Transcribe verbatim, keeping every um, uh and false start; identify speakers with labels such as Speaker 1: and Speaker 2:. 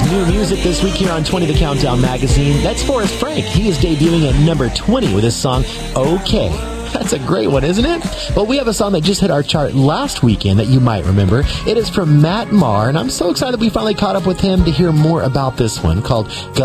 Speaker 1: New music this week here on twenty The Countdown magazine. That's Forrest Frank. He is debuting at number twenty with his song, Okay. That's a great one, isn't it? Well, we have a song that just hit our chart last weekend that you might remember. It is from Matt Maher, and I'm so excited we finally caught up with him to hear more about this one called